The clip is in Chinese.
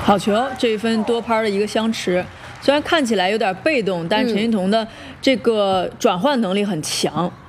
好球，这一分多拍的一个相持。虽然看起来有点被动，但陈欣彤的这个转换能力很强。